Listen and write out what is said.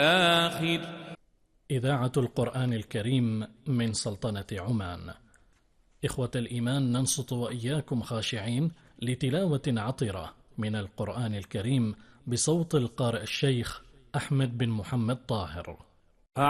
آخر. إذاعة القرآن الكريم من سلطنة عمان. إخوة الإيمان، ننصت وإياكم خاشعين لتلاوة عطرة من القرآن الكريم بصوت القارئ الشيخ أحمد بن محمد طاهر.